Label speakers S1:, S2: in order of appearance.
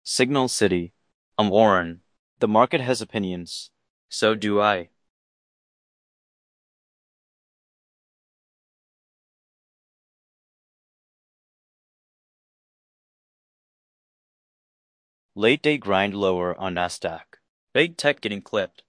S1: Signal City. I'm Warren. The market has opinions. So do I. Late day grind lower on Nasdaq. Big tech getting clipped.